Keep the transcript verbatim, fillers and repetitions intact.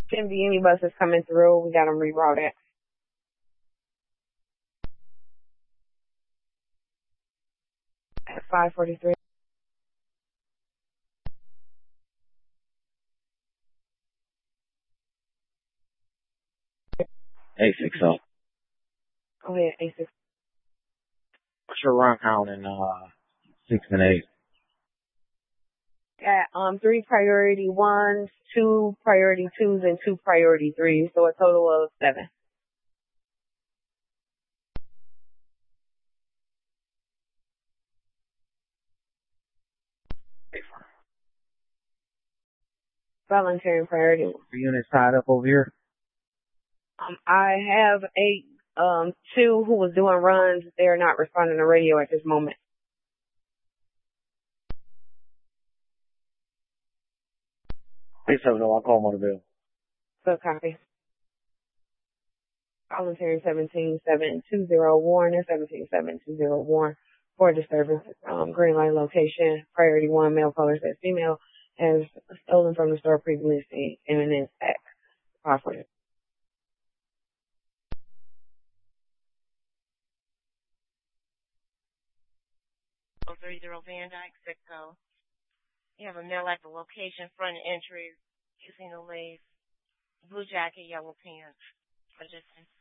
Shouldn't be any buses coming through. We got them rerouted. At five forty-three. eight six zero. Go ahead, eight six. What's your run count in uh six and eight? Got um three priority ones, two priority twos, and two priority threes, so a total of seven. Voluntary priority. Three units tied up over here. Um, I have eight, um, two who was doing runs. They're not responding to radio at this moment. eight seven zero, I'll call Motorville. So copy. Voluntary seventeen seven two zero Warren, seventeen seven two zero Warren for disturbance. Um, green light location. Priority one, male caller says female has stolen from the store previously. Imminent act. Possible. oh three zero Van Dyke, Sicko. You have a male at the location, front entry, using the lace, blue jacket, yellow pants. For distance.